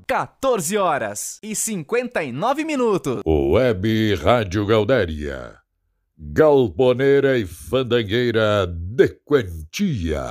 14h59. Web Rádio Gaudéria. Galponeira e fandangueira de quantia.